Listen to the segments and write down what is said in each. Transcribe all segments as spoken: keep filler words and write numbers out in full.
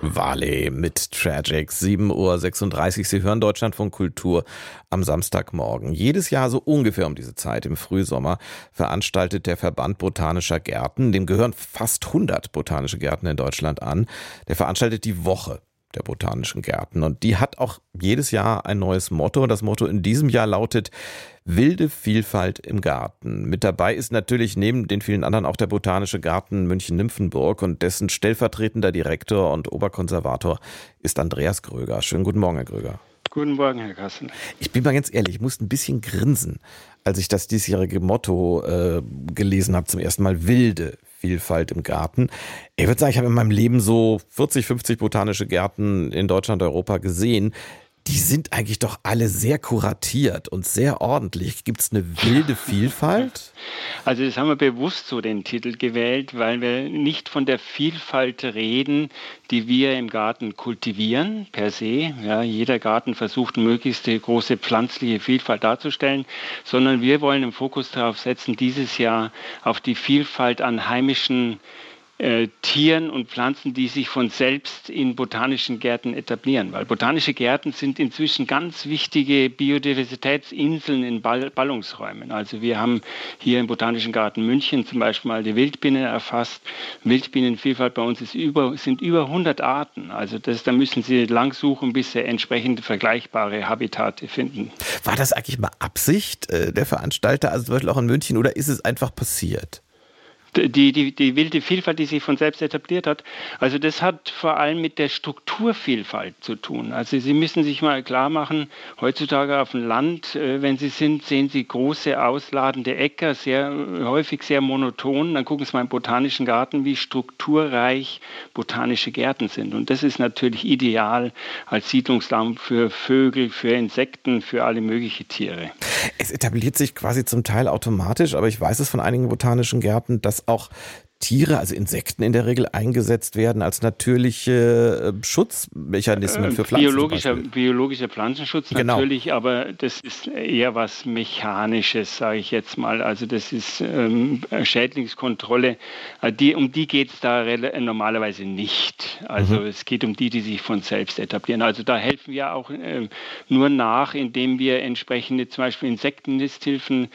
Wale mit Tragic, sieben Uhr sechsunddreißig. Sie hören Deutschlandfunk Kultur am Samstagmorgen. Jedes Jahr so ungefähr um diese Zeit im Frühsommer veranstaltet der Verband Botanischer Gärten, dem gehören fast hundert botanische Gärten in Deutschland an, der veranstaltet die Woche der botanischen Gärten. Und die hat auch jedes Jahr ein neues Motto. Das Motto in diesem Jahr lautet Wilde Vielfalt im Garten. Mit dabei ist natürlich neben den vielen anderen auch der Botanische Garten München-Nymphenburg und dessen stellvertretender Direktor und Oberkonservator ist Andreas Gröger. Schönen guten Morgen, Herr Gröger. Guten Morgen, Herr Kassel. Ich bin mal ganz ehrlich, ich musste ein bisschen grinsen, als ich das diesjährige Motto äh, gelesen habe, zum ersten Mal Wilde Vielfalt im Garten. Ich würde sagen, ich habe in meinem Leben so vierzig, fünfzig botanische Gärten in Deutschland, Europa gesehen. Die sind eigentlich doch alle sehr kuratiert und sehr ordentlich. Gibt es eine wilde Vielfalt? Also das haben wir bewusst so den Titel gewählt, weil wir nicht von der Vielfalt reden, die wir im Garten kultivieren per se. Ja, jeder Garten versucht, möglichst die große pflanzliche Vielfalt darzustellen, sondern wir wollen den Fokus darauf setzen, dieses Jahr auf die Vielfalt an heimischen Äh, Tieren und Pflanzen, die sich von selbst in botanischen Gärten etablieren. Weil botanische Gärten sind inzwischen ganz wichtige Biodiversitätsinseln in Ball- Ballungsräumen. Also wir haben hier im Botanischen Garten München zum Beispiel mal die Wildbiene erfasst. Wildbienenvielfalt bei uns ist über, sind über hundert Arten. Also das, da müssen Sie lang suchen, bis Sie entsprechende vergleichbare Habitate finden. War das eigentlich mal Absicht äh, der Veranstalter, also zum Beispiel auch in München, oder ist es einfach passiert? Die, die, die wilde Vielfalt, die sich von selbst etabliert hat, also das hat vor allem mit der Strukturvielfalt zu tun. Also Sie müssen sich mal klar machen, heutzutage auf dem Land, wenn Sie sind, sehen Sie große ausladende Äcker, sehr häufig sehr monoton. Dann gucken Sie mal im Botanischen Garten, wie strukturreich botanische Gärten sind. Und das ist natürlich ideal als Siedlungsraum für Vögel, für Insekten, für alle möglichen Tiere. Es etabliert sich quasi zum Teil automatisch, aber ich weiß es von einigen botanischen Gärten, dass auch Tiere, also Insekten in der Regel eingesetzt werden als natürliche Schutzmechanismen für Pflanzen. Biologischer, biologischer Pflanzenschutz genau. Natürlich, aber das ist eher was Mechanisches, sage ich jetzt mal. Also das ist ähm, Schädlingskontrolle. Die, um die geht es da normalerweise nicht. Also mhm. es geht um die, die sich von selbst etablieren. Also da helfen wir auch äh, nur nach, indem wir entsprechende zum Beispiel Insektennisthilfen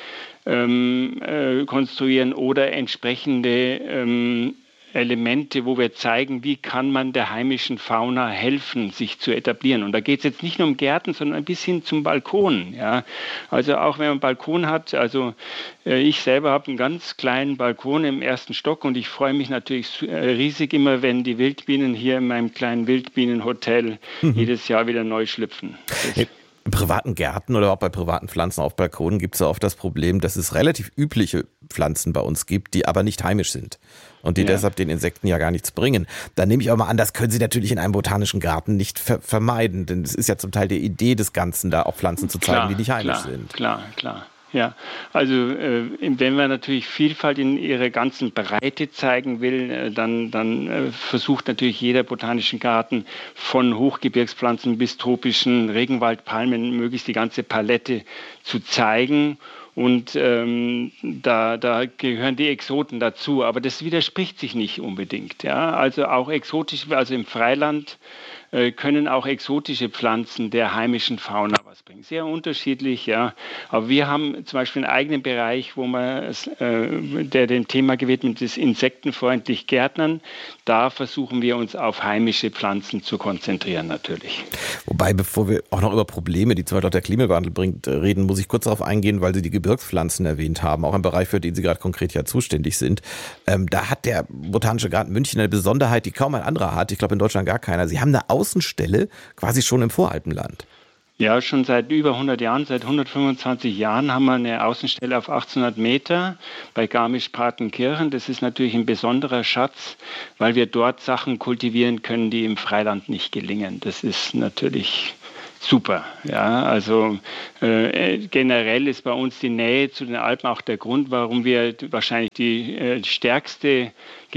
ähm, äh, konstruieren oder entsprechende ähm, Elemente, wo wir zeigen, wie kann man der heimischen Fauna helfen, sich zu etablieren. Und da geht es jetzt nicht nur um Gärten, sondern bis hin zum Balkon. Ja. Also auch wenn man einen Balkon hat, also äh, ich selber habe einen ganz kleinen Balkon im ersten Stock und ich freue mich natürlich äh, riesig immer, wenn die Wildbienen hier in meinem kleinen Wildbienenhotel mhm. jedes Jahr wieder neu schlüpfen. Das In privaten Gärten oder auch bei privaten Pflanzen auf Balkonen gibt es ja oft das Problem, dass es relativ übliche Pflanzen bei uns gibt, die aber nicht heimisch sind und die ja. deshalb den Insekten ja gar nichts bringen. Da nehme ich auch mal an, das können Sie natürlich in einem botanischen Garten nicht ver- vermeiden, denn es ist ja zum Teil die Idee des Ganzen, da auch Pflanzen zu zeigen, klar, die nicht heimisch klar, sind. Klar, klar. Ja, also äh, wenn man natürlich Vielfalt in ihrer ganzen Breite zeigen will, äh, dann, dann äh, versucht natürlich jeder botanische Garten von Hochgebirgspflanzen bis tropischen Regenwaldpalmen möglichst die ganze Palette zu zeigen. Und ähm, da, da gehören die Exoten dazu, aber das widerspricht sich nicht unbedingt. Ja? Also auch exotisch, also im Freiland äh, können auch exotische Pflanzen der heimischen Fauna was bringen. Sehr unterschiedlich, ja. Aber wir haben zum Beispiel einen eigenen Bereich, wo man, äh, der dem Thema gewidmet ist, insektenfreundlich Gärtnern. Da versuchen wir uns auf heimische Pflanzen zu konzentrieren natürlich. Wobei, bevor wir auch noch über Probleme, die zum Beispiel auch der Klimawandel bringt, reden, muss ich kurz darauf eingehen, weil Sie die Gebirgspflanzen erwähnt haben, auch ein Bereich, für den Sie gerade konkret ja zuständig sind. Ähm, da hat der Botanische Garten München eine Besonderheit, die kaum ein anderer hat. Ich glaube in Deutschland gar keiner. Sie haben eine Außenstelle quasi schon im Voralpenland. Ja, schon seit über hundert Jahren, seit hundertfünfundzwanzig Jahren haben wir eine Außenstelle auf achtzehnhundert Meter bei Garmisch-Partenkirchen. Das ist natürlich ein besonderer Schatz, weil wir dort Sachen kultivieren können, die im Freiland nicht gelingen. Das ist natürlich super. Ja, also äh, generell ist bei uns die Nähe zu den Alpen auch der Grund, warum wir wahrscheinlich die äh, stärkste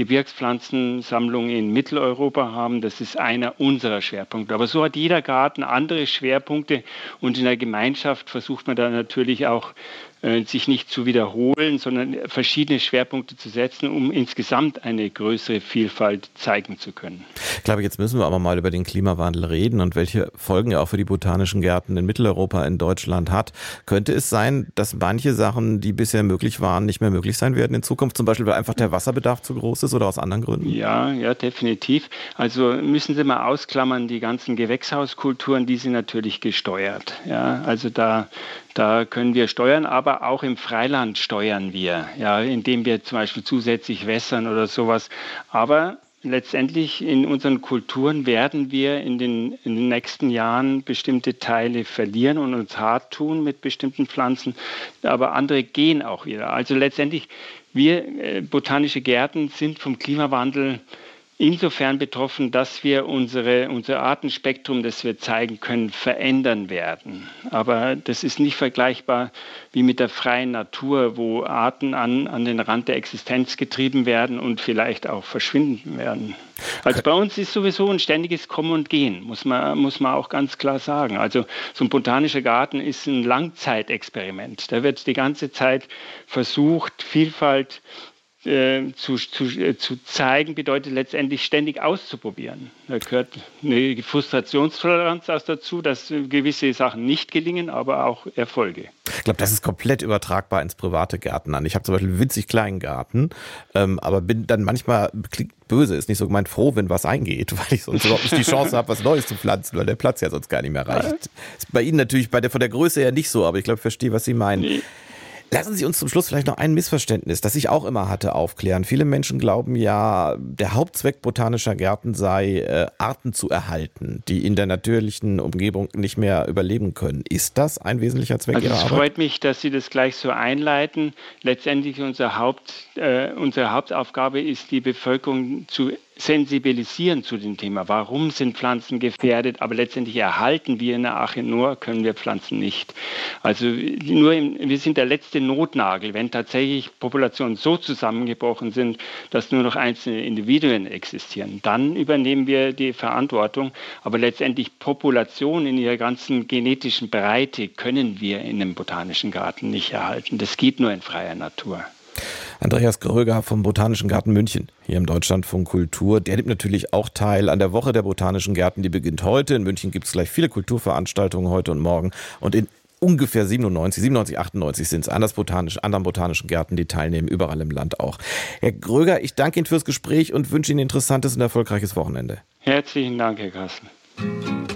Gebirgspflanzensammlung in Mitteleuropa haben. Das ist einer unserer Schwerpunkte. Aber so hat jeder Garten andere Schwerpunkte und in der Gemeinschaft versucht man da natürlich auch äh, sich nicht zu wiederholen, sondern verschiedene Schwerpunkte zu setzen, um insgesamt eine größere Vielfalt zeigen zu können. Ich glaube, jetzt müssen wir aber mal über den Klimawandel reden und welche Folgen er auch für die botanischen Gärten in Mitteleuropa, in Deutschland hat. Könnte es sein, dass manche Sachen, die bisher möglich waren, nicht mehr möglich sein werden in Zukunft? Zum Beispiel, weil einfach der Wasserbedarf zu groß ist oder aus anderen Gründen? Ja, ja, definitiv. Also müssen Sie mal ausklammern, die ganzen Gewächshauskulturen, die sind natürlich gesteuert. Ja, also da, da können wir steuern, aber auch im Freiland steuern wir, ja, indem wir zum Beispiel zusätzlich wässern oder sowas. Aber letztendlich in unseren Kulturen werden wir in den, in den nächsten Jahren bestimmte Teile verlieren und uns hart tun mit bestimmten Pflanzen, aber andere gehen auch wieder. Also letztendlich, wir äh, botanische Gärten sind vom Klimawandel insofern betroffen, dass wir unsere, unser Artenspektrum, das wir zeigen können, verändern werden. Aber das ist nicht vergleichbar wie mit der freien Natur, wo Arten an, an den Rand der Existenz getrieben werden und vielleicht auch verschwinden werden. Also bei uns ist sowieso ein ständiges Kommen und Gehen, muss man, muss man auch ganz klar sagen. Also so ein botanischer Garten ist ein Langzeitexperiment. Da wird die ganze Zeit versucht, Vielfalt Zu, zu, zu zeigen, bedeutet letztendlich ständig auszuprobieren. Da gehört eine Frustrationstoleranz auch dazu, dass gewisse Sachen nicht gelingen, aber auch Erfolge. Ich glaube, das ist komplett übertragbar ins private Gärtnern. Ich habe zum Beispiel einen winzig kleinen Garten, ähm, aber bin dann manchmal, klingt böse, ist nicht so gemeint, froh, wenn was eingeht, weil ich sonst überhaupt nicht die Chance habe, was Neues zu pflanzen, weil der Platz ja sonst gar nicht mehr reicht. Ist bei Ihnen natürlich bei der, von der Größe her nicht so, aber ich glaube, ich verstehe, was Sie meinen. Nee. Lassen Sie uns zum Schluss vielleicht noch ein Missverständnis, das ich auch immer hatte, aufklären. Viele Menschen glauben ja, der Hauptzweck botanischer Gärten sei, äh, Arten zu erhalten, die in der natürlichen Umgebung nicht mehr überleben können. Ist das ein wesentlicher Zweck also Ihrer Arbeit? Es freut mich, dass Sie das gleich so einleiten. Letztendlich unser Haupt, äh, unsere Hauptaufgabe ist, die Bevölkerung zu sensibilisieren zu dem Thema. Warum sind Pflanzen gefährdet? Aber letztendlich erhalten wir in der Arche nur, können wir Pflanzen nicht. Also nur im, wir sind der letzte Notnagel, wenn tatsächlich Populationen so zusammengebrochen sind, dass nur noch einzelne Individuen existieren. Dann übernehmen wir die Verantwortung. Aber letztendlich Populationen in ihrer ganzen genetischen Breite können wir in einem botanischen Garten nicht erhalten. Das geht nur in freier Natur. Andreas Gröger vom Botanischen Garten München, hier im Deutschlandfunk Kultur. Der nimmt natürlich auch teil an der Woche der Botanischen Gärten, die beginnt heute. In München gibt es gleich viele Kulturveranstaltungen heute und morgen. Und in ungefähr siebenundneunzig, siebenundneunzig, achtundneunzig sind es anders botanisch, anderen botanischen Gärten, die teilnehmen, überall im Land auch. Herr Gröger, ich danke Ihnen fürs Gespräch und wünsche Ihnen ein interessantes und erfolgreiches Wochenende. Herzlichen Dank, Herr Carsten.